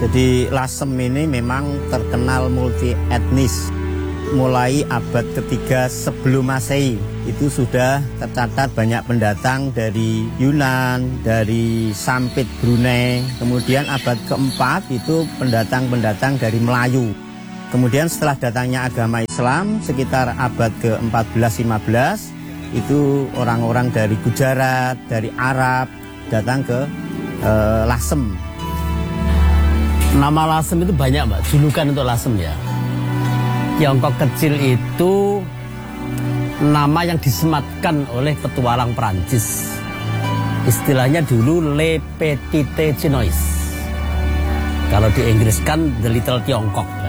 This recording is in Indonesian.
Jadi Lasem ini memang terkenal multi etnis. Mulai abad ketiga sebelum Masehi itu sudah tercatat banyak pendatang dari Yunan, dari Sampit Brunei. Kemudian abad keempat itu pendatang-pendatang dari Melayu. Kemudian setelah datangnya agama Islam sekitar abad ke-14-15 itu orang-orang dari Gujarat, dari Arab datang ke Lasem. Nama Lasem itu banyak, Mbak, julukan untuk Lasem ya. Tiongkok kecil itu nama yang disematkan oleh petualang Prancis. Istilahnya dulu Le Petite Chinois. Kalau di Inggris kan The Little Tiongkok.